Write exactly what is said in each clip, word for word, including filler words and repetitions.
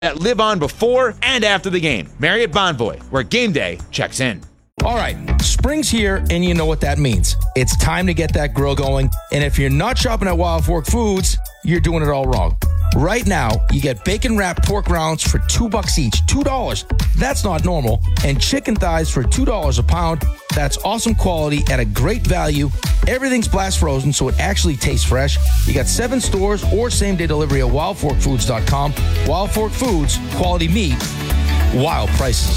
that live on before and after the game. Marriott Bonvoy, where game day checks in. All right, spring's here, and you know what that means. It's time to get that grill going, and if you're not shopping at Wild Fork Foods, you're doing it all wrong. Right now, you get bacon-wrapped pork rounds for two bucks each, two dollars. That's not normal. And chicken thighs for two dollars a pound. That's awesome quality at a great value. Everything's blast frozen, so it actually tastes fresh. You got seven stores or same-day delivery at wild fork foods dot com. Wild Fork Foods, quality meat, wild prices.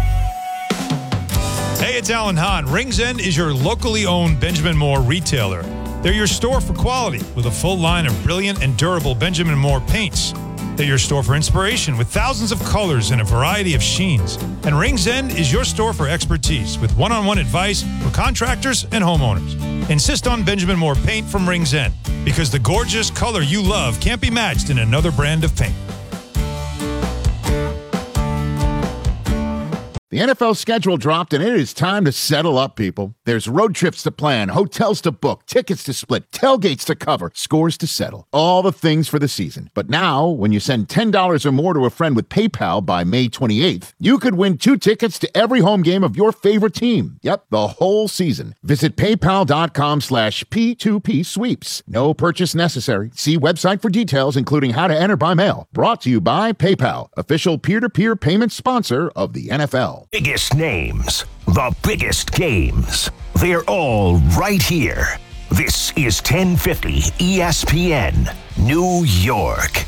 Hey, it's Alan Hahn. Rings End is your locally owned Benjamin Moore retailer. They're your store for quality with a full line of brilliant and durable Benjamin Moore paints. They're your store for inspiration with thousands of colors and a variety of sheens. And Rings End is your store for expertise with one-on-one advice for contractors and homeowners. Insist on Benjamin Moore paint from Rings End because the gorgeous color you love can't be matched in another brand of paint. The N F L schedule dropped, and it is time to settle up, people. There's road trips to plan, hotels to book, tickets to split, tailgates to cover, scores to settle. All the things for the season. But now, when you send ten dollars or more to a friend with PayPal by May twenty-eighth, you could win two tickets to every home game of your favorite team. Yep, the whole season. Visit paypal.com slash P2P sweeps. No purchase necessary. See website for details, including how to enter by mail. Brought to you by PayPal, official peer-to-peer payment sponsor of the N F L. Biggest names, the biggest games. They're all right here. This is ten fifty E S P N, New York.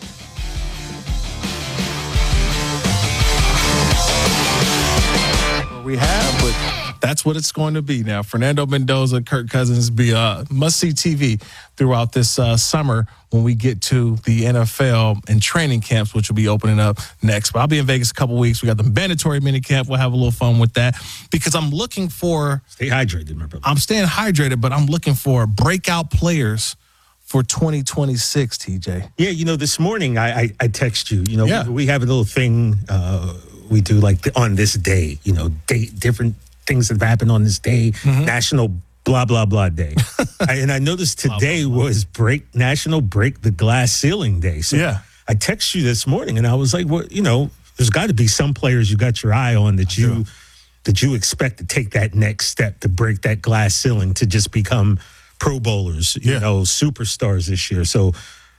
We have, but that's what it's going to be now. Fernando Mendoza, Kirk Cousins be uh, must-see T V throughout this uh, summer when we get to the N F L and training camps, which will be opening up next. But I'll be in Vegas a couple weeks. We got the mandatory mini camp. We'll have a little fun with that because I'm looking for... Stay hydrated, my brother. I'm staying hydrated, but I'm looking for breakout players for twenty twenty-six, T J. Yeah, you know, this morning I I, I text you. You know, yeah. we, we have a little thing uh, we do like the, on this day, you know, date, different things that have happened on this day, mm-hmm. National blah, blah, blah day. I, and I noticed today blah, blah, blah. was break National Break the Glass Ceiling Day. So yeah. I texted you this morning and I was like, well, you know, there's got to be some players you got your eye on that you that you expect to take that next step to break that glass ceiling to just become Pro Bowlers, you yeah. know, superstars this year. So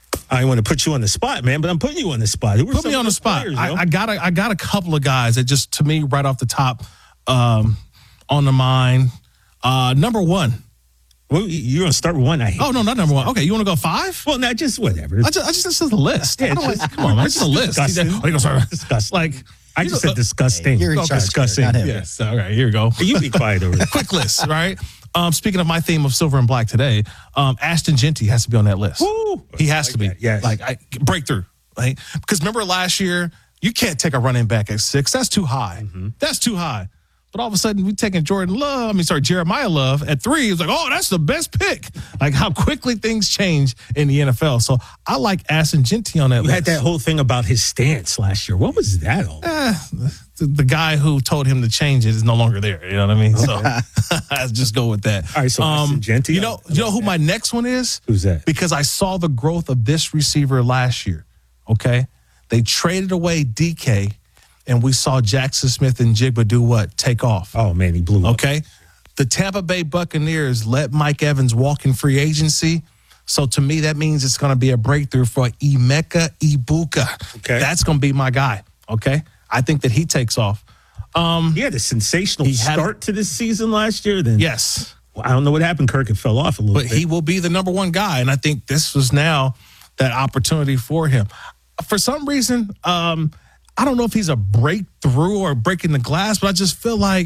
I want to put you on the spot, man, but I'm putting you on the spot. Who put me on the spot. Players, I, I got a, I got a couple of guys that just, to me, right off the top, um, on the mind. Uh, number one. Well, you're going to start with one. I hate oh, no, not number one. Okay, you want to go five? Well, not just whatever. I just, I just this is a list. Yeah, just, like, come on, man. It's just a list. Disgusting. Oh, you gonna start disgusting. Like, I just said disgusting. You're in oh, charge, disgusting. not him. Yes. All right, here we go. You be quiet over there. Quick list, right? Um, speaking of my theme of silver and black today, um, Ashton Genty has to be on that list. Woo! He has like to be. That, yes. Like, I, breakthrough, right? Because remember last year, you can't take a running back at six. That's too high. Mm-hmm. That's too high. But all of a sudden, we taking Jordan Love, I mean, sorry, Jeremiah Love at three. It's like, oh, that's the best pick. Like how quickly things change in the N F L. So I like Ashton Genty on that you list. had that whole thing about his stance last year. What was that all? Eh, the, the guy who told him to change it is no longer there. You know what I mean? So I just go with that. All right, so um, Genty. You know, you know who my next one is? Who's that? Because I saw the growth of this receiver last year. Okay, they traded away D K. And we saw Jackson Smith and Jigba do what? Take off. Oh, man, he blew up. Okay? The Tampa Bay Buccaneers let Mike Evans walk in free agency. So to me, that means it's going to be a breakthrough for Emeka Ibuka. Okay. That's going to be my guy. Okay? I think that he takes off. Um, he had a sensational start to this season last year. Then Yes. Well, I don't know what happened. Kirk it fell off a little but bit. But he will be the number one guy. And I think this was now that opportunity for him. For some reason, um, I don't know if he's a breakthrough or breaking the glass, but I just feel like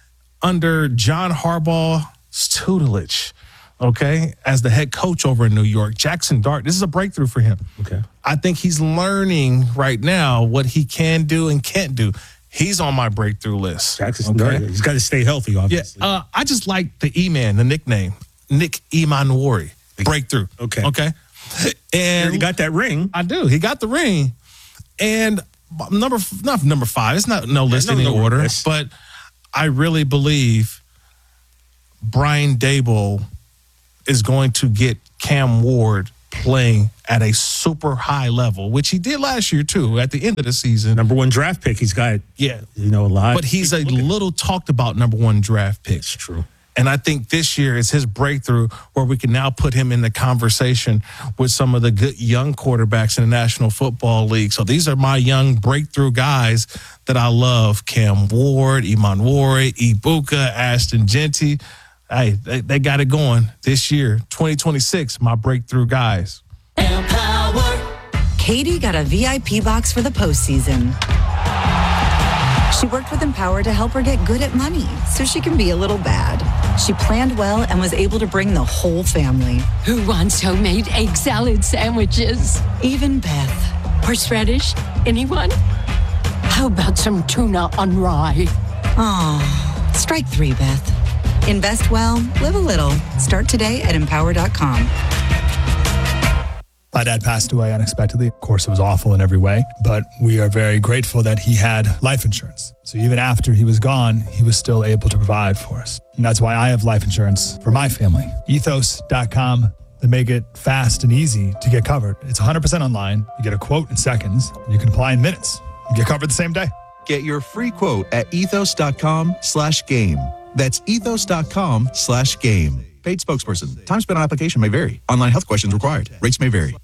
under John Harbaugh's tutelage, okay, as the head coach over in New York, Jackson Dart, this is a breakthrough for him. Okay. I think he's learning right now what he can do and can't do. He's on my breakthrough list. Jackson Dart, he's got to stay healthy, obviously. Yeah, uh, I just like the E-Man, the nickname, Nick Imanwori. Breakthrough. Okay. Okay. And he got that ring. I do. He got the ring. And number not number five. It's not no list in any order, list. But I really believe Brian Daboll is going to get Cam Ward playing at a super high level, which he did last year too, at the end of the season. Number one draft pick. He's got, Yeah. you know, a lot. But he's a little talked about number one draft pick. It's true. And I think this year is his breakthrough where we can now put him in the conversation with some of the good young quarterbacks in the National Football League. So these are my young breakthrough guys that I love. Cam Ward, Iman Ward, Ibuka, Ashton Genty. Hey, they, they got it going this year. twenty twenty-six, my breakthrough guys. Empower. Katie got a V I P box for the postseason. She worked with Empower to help her get good at money so she can be a little bad. She planned well and was able to bring the whole family. Who wants homemade egg salad sandwiches? Even Beth. Horseradish? Anyone? How about some tuna on rye? Aw, strike three, Beth. Invest well, live a little. Start today at empower dot com. My dad passed away unexpectedly. Of course, it was awful in every way, but we are very grateful that he had life insurance. So even after he was gone, he was still able to provide for us. And that's why I have life insurance for my family. ethos dot com. They make it fast and easy to get covered. It's one hundred percent online. You get a quote in seconds, and you can apply in minutes. You get covered the same day. Get your free quote at ethos dot com slash game. That's ethos dot com slash game. Paid spokesperson. Time spent on application may vary. Online health questions required. Rates may vary.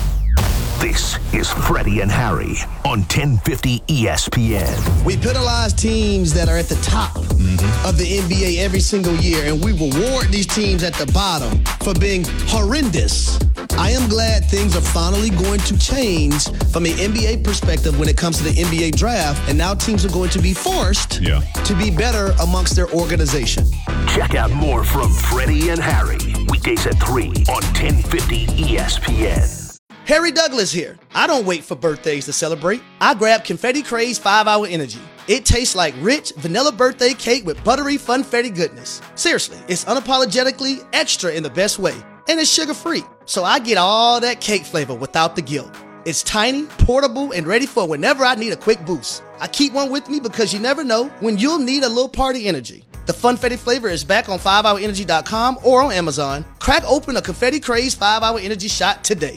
This is Freddie and Harry on ten fifty E S P N. We penalize teams that are at the top mm-hmm. of the N B A every single year, and we reward these teams at the bottom for being horrendous. I am glad things are finally going to change from an N B A perspective when it comes to the N B A draft, and now teams are going to be forced yeah. to be better amongst their organization. Check out more from Freddie and Harry, weekdays at three on ten fifty E S P N. Harry Douglas here. I don't wait for birthdays to celebrate. I grab Confetti Craze five hour Energy. It tastes like rich vanilla birthday cake with buttery funfetti goodness. Seriously, it's unapologetically extra in the best way. And it's sugar-free, so I get all that cake flavor without the guilt. It's tiny, portable, and ready for whenever I need a quick boost. I keep one with me because you never know when you'll need a little party energy. The Funfetti flavor is back on five hour energy dot com or on Amazon. Crack open a Confetti Craze five hour Energy shot today.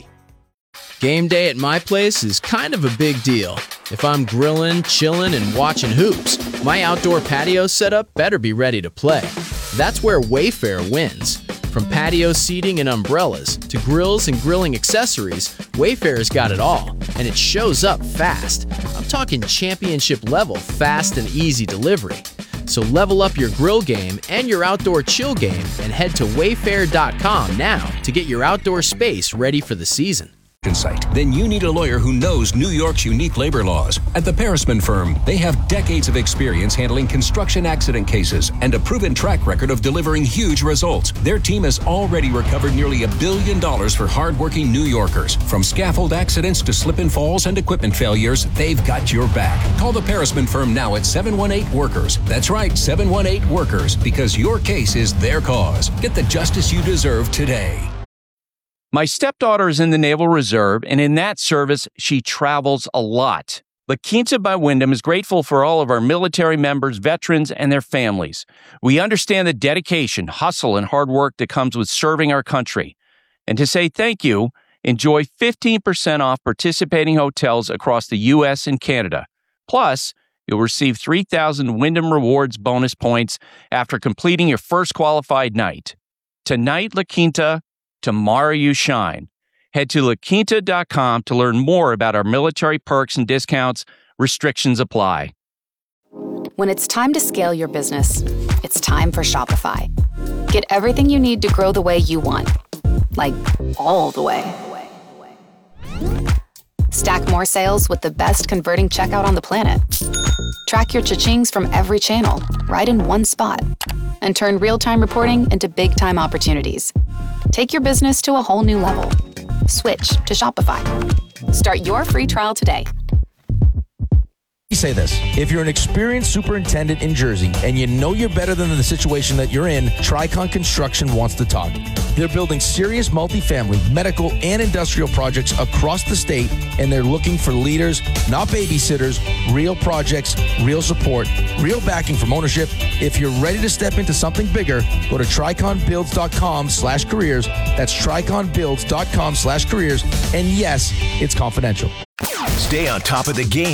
Game day at my place is kind of a big deal. If I'm grilling, chilling, and watching hoops, my outdoor patio setup better be ready to play. That's where Wayfair wins. From patio seating and umbrellas to grills and grilling accessories, Wayfair's got it all, and it shows up fast. I'm talking championship level fast and easy delivery. So level up your grill game and your outdoor chill game and head to wayfair dot com now to get your outdoor space ready for the season. Site, then you need a lawyer who knows New York's unique labor laws. At the Parisman Firm, they have decades of experience handling construction accident cases and a proven track record of delivering huge results. Their team has already recovered nearly a billion dollars for hardworking New Yorkers. From scaffold accidents to slip and falls and equipment failures, they've got your back. Call the Parisman Firm now at seven one eight workers. That's right, seven one eight workers, because your case is their cause. Get the justice you deserve today. My stepdaughter is in the Naval Reserve, and in that service, she travels a lot. La Quinta by Wyndham is grateful for all of our military members, veterans, and their families. We understand the dedication, hustle, and hard work that comes with serving our country. And to say thank you, enjoy fifteen percent off participating hotels across the U S and Canada. Plus, you'll receive three thousand Wyndham Rewards bonus points after completing your first qualified night. Tonight, La Quinta, tomorrow you shine. Head to la quinta dot com to learn more about our military perks and discounts. Restrictions apply. When it's time to scale your business, it's time for Shopify. Get everything you need to grow the way you want. Like, all the way. Stack more sales with the best converting checkout on the planet. Track your cha-chings from every channel, right in one spot. And turn real-time reporting into big-time opportunities. Take your business to a whole new level. Switch to Shopify. Start your free trial today. say this. If you're an experienced superintendent in Jersey and you know you're better than the situation that you're in, Tricon Construction wants to talk. They're building serious multifamily, medical, and industrial projects across the state, and they're looking for leaders, not babysitters, real projects, real support, real backing from ownership. If you're ready to step into something bigger, go to triconbuilds.com slash careers. That's triconbuilds.com slash careers. And yes, it's confidential. Stay on top of the game